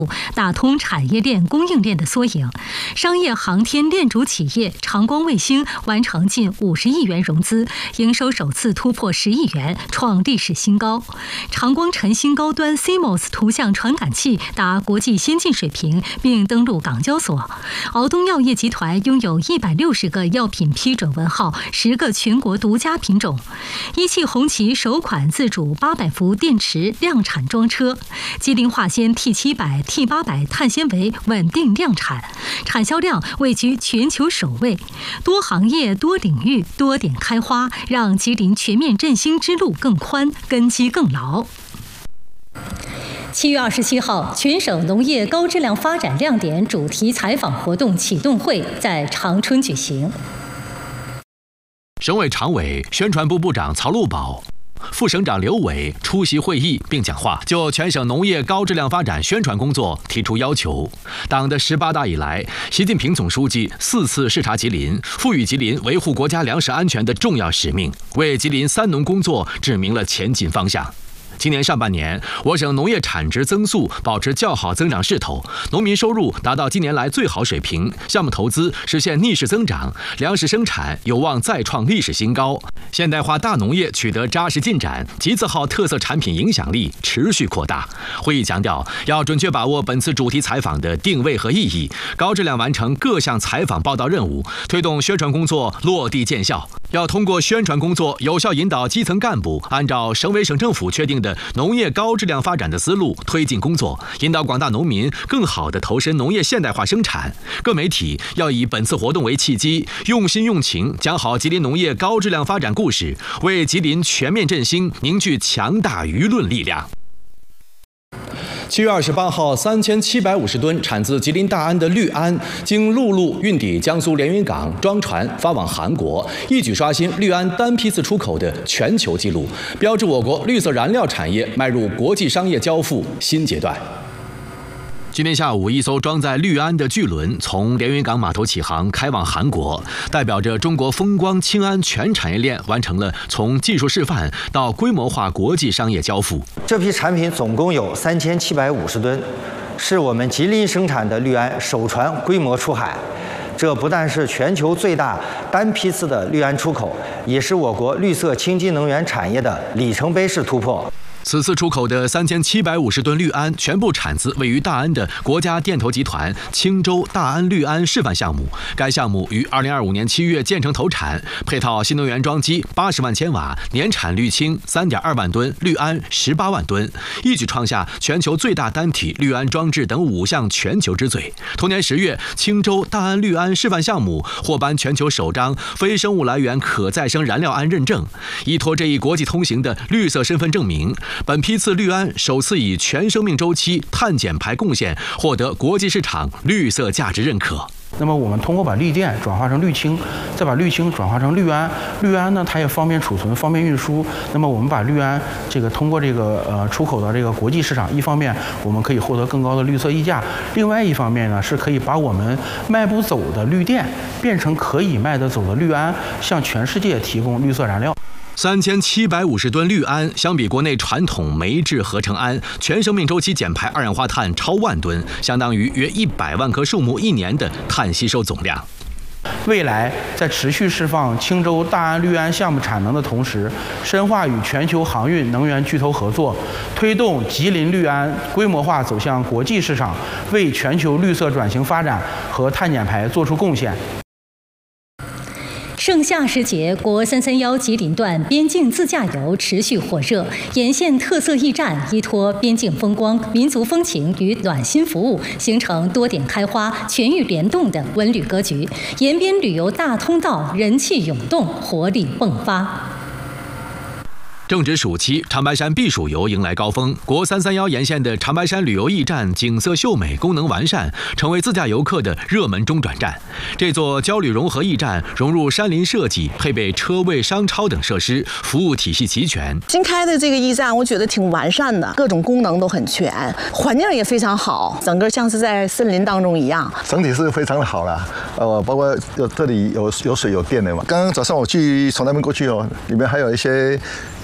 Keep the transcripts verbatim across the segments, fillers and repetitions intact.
打通产业链、供应链的缩影。商业航天链主企业长光卫星完成近五十亿元融资，营收首次突破十亿元，创历史新高。长光晨星高端 C M O S 图像传感器达国际先进水平，并登陆港交所。敖东药业集团拥有一百六十个药品批准文号，十个全国独家品种。一汽红旗首款自主八百伏电池量产装车。吉林化纤 T 七百、T 八百碳纤维稳定量产，产销量位居全球首位。多行业、多领域、多点开花，让吉林全面振兴之路更宽，根基更牢。七月二十七号，全省农业高质量发展亮点主题采访活动启动会在长春举行。 省委常委、宣传部部长曹路宝、副省长刘伟出席会议并讲话，就全省农业高质量发展宣传工作提出要求。党的十八大以来，习近平总书记四次视察吉林，赋予吉林维护国家粮食安全的重要使命，为吉林三农工作指明了前进方向。今年上半年，我省农业产值增速保持较好增长势头，农民收入达到近年来最好水平，项目投资实现逆势增长，粮食生产有望再创历史新高。现代化大农业取得扎实进展，集字号特色产品影响力持续扩大。会议强调，要准确把握本次主题采访的定位和意义，高质量完成各项采访报道任务，推动宣传工作落地见效。要通过宣传工作，有效引导基层干部按照省委省政府确定的农业高质量发展的思路推进工作，引导广大农民更好地投身农业现代化生产。各媒体要以本次活动为契机，用心用情讲好吉林农业高质量发展故事，为吉林全面振兴凝聚强大舆论力量。七月二十八号，三千七百五十吨产自吉林大安的绿安，经陆路运抵江苏连云港，装船发往韩国，一举刷新绿安单批次出口的全球纪录，标志我国绿色燃料产业迈入国际商业交付新阶段。今天下午，一艘装载绿安的巨轮从连云港码头起航，开往韩国，代表着中国风光氢安全产业链完成了从技术示范到规模化国际商业交付。 这批产品总共有三千七百五十吨，是我们吉林生产的绿安首船规模出海。这不但是全球最大单批次的绿安出口，也是我国绿色清净能源产业的里程碑式突破。 此次出口的三千七百五十吨绿安全部产自位于大安的国家电投集团青州大安绿安示范项目。该项目于二零二五年七月建成投产，配套新能源装机八十万千瓦，年产绿氢三点二万吨，绿安十八万吨，一举创下全球最大单体绿安装置等五项全球之最。同年十月，青州大安绿安示范项目获颁全球首张非生物来源可再生燃料安认证，依托这一国际通行的绿色身份证明。本批次绿安首次以全生命周期碳减排贡献获得国际市场绿色价值认可。 那么我们通过把绿电转化成绿氢，再把绿氢转化成绿安，绿安呢它也方便储存、方便运输。那么我们把绿安这个通过这个呃出口到这个国际市场，一方面我们可以获得更高的绿色溢价，另外一方面呢是可以把我们卖不走的绿电变成可以卖得走的绿安，向全世界提供绿色燃料。 三千七百五十吨绿安，相比国内传统煤制合成氨，全生命周期减排二氧化碳超万吨，相当于约一百万棵树木一年的碳吸收总量。 未来在持续释放青州大安绿安项目产能的同时，深化与全球航运能源巨头合作，推动吉林绿安规模化走向国际市场，为全球绿色转型发展和碳减排做出贡献。 盛夏时节，国三三幺吉林段边境自驾游持续火热，沿线特色驿站依托边境风光、民族风情与暖心服务，形成多点开花、全域联动的文旅格局，沿边旅游大通道人气涌动，活力迸发。 正值暑期，长白山避暑游迎来高峰。国三三幺沿线的长白山旅游驿站景色秀美，功能完善，成为自驾游客的热门中转站。这座郊旅融合驿站融入山林设计，配备车位、商超等设施，服务体系齐全。 新开的这个驿站，我觉得挺完善的，各种功能都很全，环境也非常好，整个像是在森林当中一样。 整体是非常的好啦，呃，包括有这里有有水有电的嘛。刚刚早上我去从那边过去哦，里面还有一些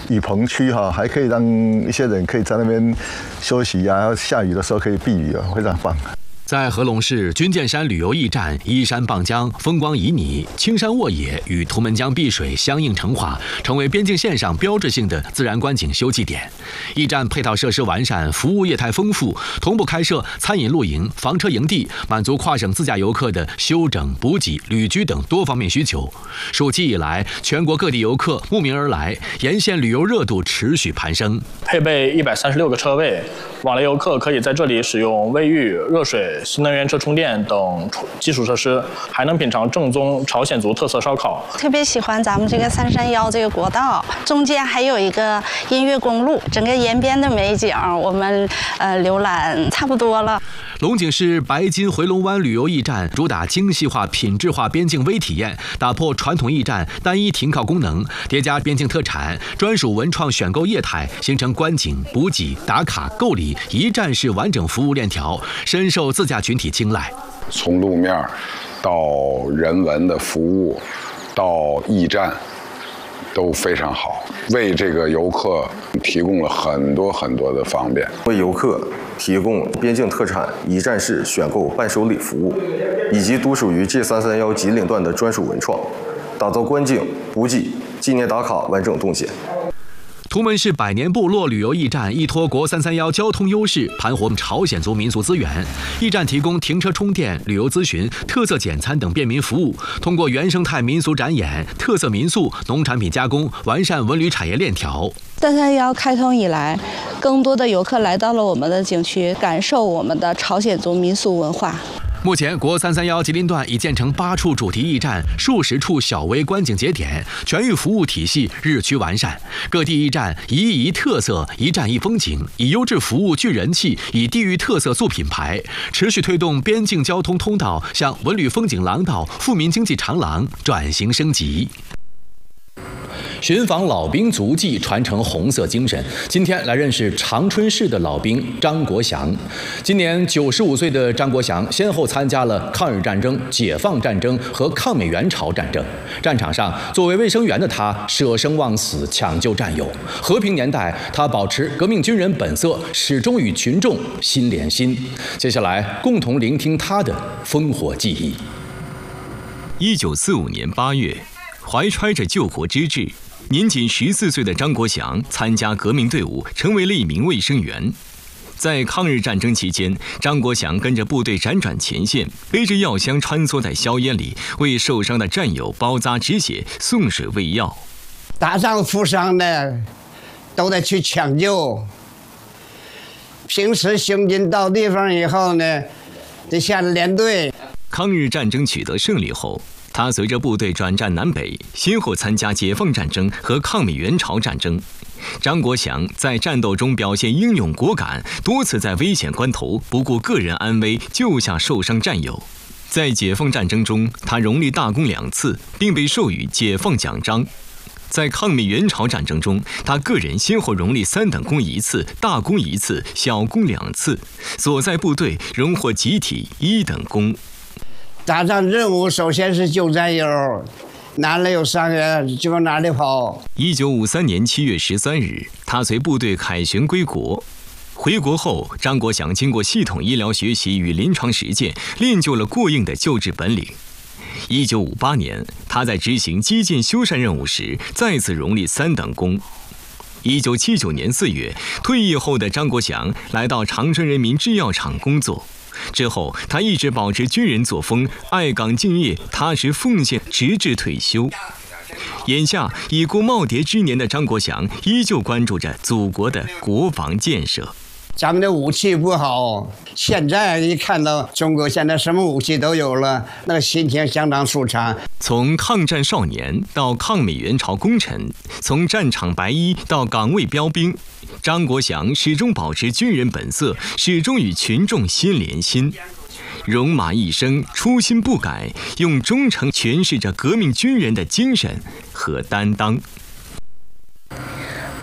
雨棚区哈，还可以让一些人可以在那边休息啊，下雨的时候可以避雨啊，非常棒。 在合龙市军舰山旅游驿站，依山傍江，风光旖旎，青山卧野，与图们江碧水相映成画，成为边境线上标志性的自然观景休憩点。驿站配套设施完善，服务业态丰富，同步开设餐饮、露营、房车营地，满足跨省自驾游客的休整、补给、旅居等多方面需求。暑期以来，全国各地游客慕名而来，沿线旅游热度持续攀升。 配备一百三十六个车位，往来游客可以在这里使用卫浴、热水、新能源车充电等基础设施，还能品尝正宗朝鲜族特色烧烤。 特别喜欢咱们这个三山腰这个国道，中间还有一个音乐公路，整个沿边的美景我们呃浏览差不多了。 龙井市白金回龙湾旅游驿站主打精细化、品质化边境微体验，打破传统驿站单一停靠功能，叠加边境特产、专属文创选购业态，形成观景、补给、打卡、购礼一站式完整服务链条，深受自驾群体青睐。 从路面到人文的服务，到驿站，都非常好，为这个游客提供了很多很多的方便， 为游客提供边境特产一站式选购伴手礼服务，以及独属于 G 三三一吉林段的专属文创，打造观景、补给、纪念打卡完整动线。 图们市百年部落旅游驿站依托国三三一交通优势，盘活朝鲜族民俗资源。驿站提供停车充电、旅游咨询、特色简餐等便民服务，通过原生态民俗展演、特色民宿、农产品加工，完善文旅产业链条。 三三一开通以来，更多的游客来到了我们的景区，感受我们的朝鲜族民俗文化。 目前，国三三一吉林段已建成八处主题驿站、数十处小微观景节点，全域服务体系日趋完善。各地驿站一驿一特色，一站一风景，以优质服务聚人气，以地域特色塑品牌，持续推动边境交通通道向文旅风景廊道、富民经济长廊转型升级。寻访老兵足迹，传承红色精神。今天来认识长春市的老兵张国祥。今年九十五岁的张国祥先后参加了抗日战争、解放战争和抗美援朝战争。战场上，作为卫生员的他舍生忘死，抢救战友。和平年代，他保持革命军人本色，始终与群众心连心。接下来，共同聆听他的烽火记忆。 一九四五年八月，怀揣着救国之志，年仅十四岁的张国祥参加革命队伍，成为了一名卫生员。在抗日战争期间，张国祥跟着部队辗转前线，背着药箱穿梭在硝烟里，为受伤的战友包扎止血、送水喂药。 打仗负伤的都得去抢救。平时行军到地方以后呢，得下连队。 抗日战争取得胜利后，他随着部队转战南北，先后参加解放战争和抗美援朝战争。张国祥在战斗中表现英勇果敢，多次在危险关头不顾个人安危救下受伤战友。在解放战争中，他荣立大功两次，并被授予解放奖章。在抗美援朝战争中，他个人先后荣立三等功一次、大功一次、小功两次，所在部队荣获集体一等功。 打仗任务首先是救战友，哪里有伤员就往哪里跑。 一九五三年七月十三日，他随部队凯旋归国。回国后，张国祥经过系统医疗学习与临床实践，练就了过硬的救治本领。一九五八年，他在执行基建修缮任务时，再次荣立三等功。一九七九年四月，退役后的张国祥来到长春人民制药厂工作。之后，他一直保持军人作风，爱岗敬业，踏实奉献，直至退休。眼下已过耄耋之年的张国祥，依旧关注着祖国的国防建设。 咱们的武器不好，现在一看到中国现在什么武器都有了，那个心情相当舒畅。 从抗战少年到抗美援朝功臣，从战场白衣到岗位标兵，张国祥始终保持军人本色，始终与群众心连心。戎马一生，初心不改，用忠诚诠释着革命军人的精神和担当。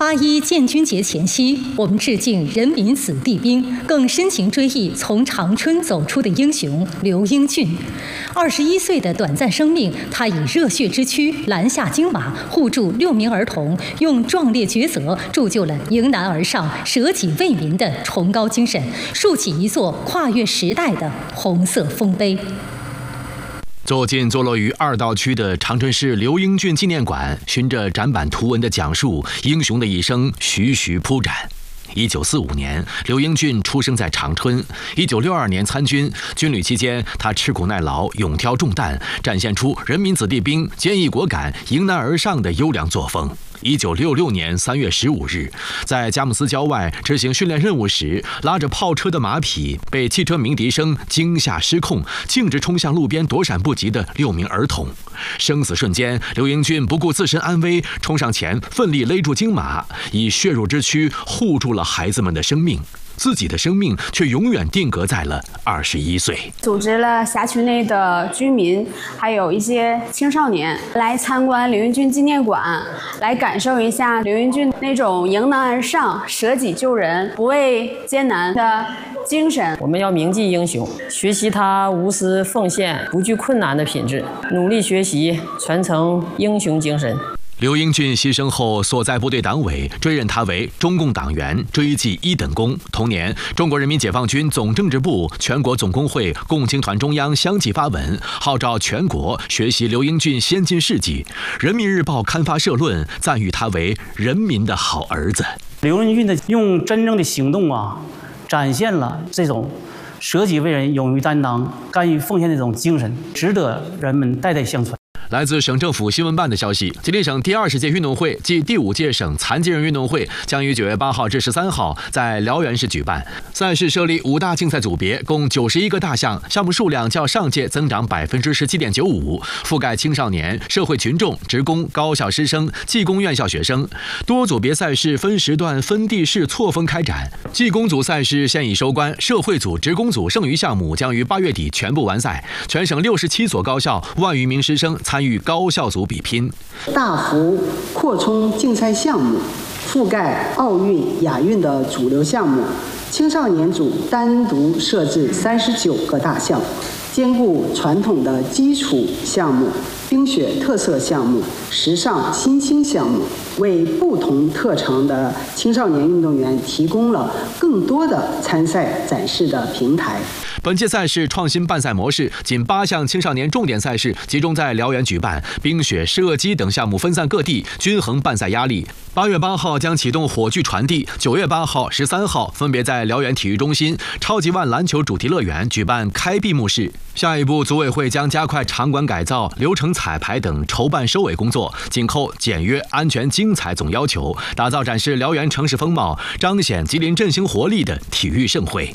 八一建军节前夕，我们致敬人民子弟兵，更深情追忆从长春走出的英雄刘英俊。二十一岁的短暂生命，他以热血之躯拦下金马，护助六名儿童，用壮烈抉择铸就了迎难而上、舍己为民的崇高精神，竖起一座跨越时代的红色丰碑。 走进坐落于二道区的长春市刘英俊纪念馆，循着展板图文的讲述，英雄的一生徐徐铺展。一九四五年，刘英俊出生在长春。一九六二年参军，军旅期间，他吃苦耐劳，勇挑重担，展现出人民子弟兵坚毅果敢、迎难而上的优良作风。一九六六年三月十五日，在佳木斯郊外执行训练任务时，拉着炮车的马匹被汽车鸣笛声惊吓失控，径直冲向路边躲闪不及的六名儿童。生死瞬间，刘英俊不顾自身安危，冲上前奋力勒住金马，以血肉之躯护住了孩子们的生命。自己的生命却永远定格在了二十一岁。 组织了辖区内的居民，还有一些青少年来参观刘英俊纪念馆，来感受一下刘英俊那种迎难而上、舍己救人、不畏艰难的精神。 我们要铭记英雄，学习他无私奉献、不惧困难的品质，努力学习，传承英雄精神。 刘英俊牺牲后，所在部队党委追认他为中共党员，追记一等功。同年，中国人民解放军总政治部、全国总工会、共青团中央相继发文，号召全国学习刘英俊先进事迹。人民日报刊发社论，赞誉他为人民的好儿子。 刘英俊的用真正的行动啊，展现了这种舍己为人、勇于担当、甘于奉献的这种精神，值得人们代代相传。 来自省政府新闻办的消息，吉林省第二十届运动会暨第五届省残疾人运动会将于九月八号至十三号在辽源市举办。赛事设立五大竞赛组别，共九十一个大项，项目数量较上届增长百分之十七点九五，覆盖青少年、社会群众、职工、高校师生、技工院校学生。多组别赛事分时段、分地市错峰开展。技工组赛事现已收官，社会组、职工组剩余项目将于八月底全部完赛。全省六十七所高校万余名师生参与高校组比拼。 大幅扩充竞赛项目，覆盖奥运、亚运的主流项目。青少年组单独设置三十九个大项，兼顾传统的基础项目、冰雪特色项目、时尚新兴项目，为不同特长的青少年运动员提供了更多的参赛展示的平台。 本届赛事创新办赛模式，仅八项青少年重点赛事集中在辽源举办，冰雪、射击等项目分散各地，均衡办赛压力。八月八号将启动火炬传递，九月八号、十三号分别在辽源体育中心、超级万篮球主题乐园举办开闭幕式。下一步，组委会将加快场馆改造、流程彩排等筹办收尾工作，紧扣简约、安全、精彩总要求，打造展示辽源城市风貌、彰显吉林振兴活力的体育盛会。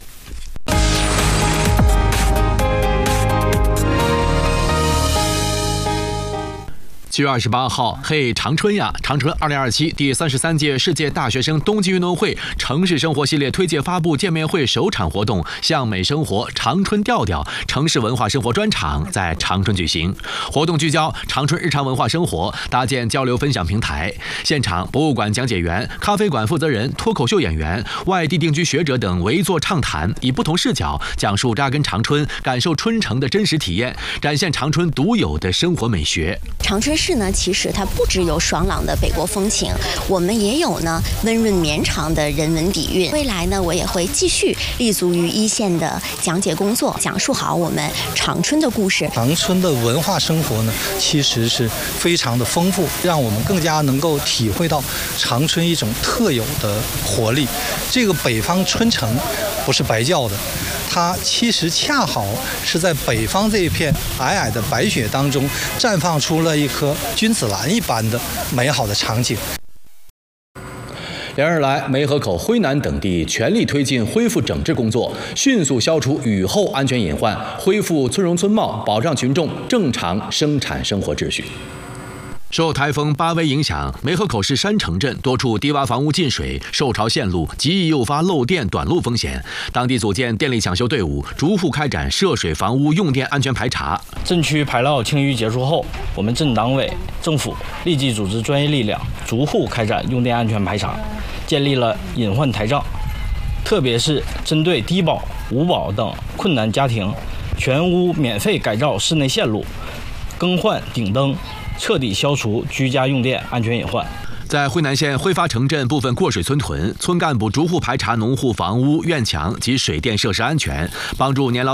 七月二十八号，嘿，长春呀！长春二零二七第三十三届世界大学生冬季运动会城市生活系列推介发布见面会首场活动“向美生活长春调调”城市文化生活专场在长春举行。活动聚焦长春日常文化生活，搭建交流分享平台。现场，博物馆讲解员、咖啡馆负责人、脱口秀演员、外地定居学者等围坐畅谈，以不同视角讲述扎根长春、感受春城的真实体验，展现长春独有的生活美学。 长春市呢，其实它不只有爽朗的北国风情，我们也有呢温润绵长的人文底蕴。未来呢，我也会继续立足于一线的讲解工作，讲述好我们长春的故事。 长春的文化生活呢，其实是非常的丰富，让我们更加能够体会到长春一种特有的活力。这个北方春城不是白叫的，它其实恰好是在北方这一片皑皑的白雪当中绽放出了一颗君子兰一般的美好的场景。 连日来，梅河口、辉南等地全力推进恢复整治工作，迅速消除雨后安全隐患，恢复村容村貌，保障群众正常生产生活秩序。 受台风巴威影响，梅河口市山城镇多处低洼房屋进水，受潮陷路，极易诱发漏电短路风险。当地组建电力抢修队伍，逐户开展涉水房屋用电安全排查。 镇区排涝清淤结束后，我们镇党委、政府立即组织专业力量，逐户开展用电安全排查，建立了隐患台账。特别是针对低保、无保等困难家庭，全屋免费改造室内线路，更换顶灯，彻底消除居家用电安全隐患。 在辉南县辉发城镇部分过水村屯，村干部逐户排查农户房屋、院墙及水电设施安全，帮助年老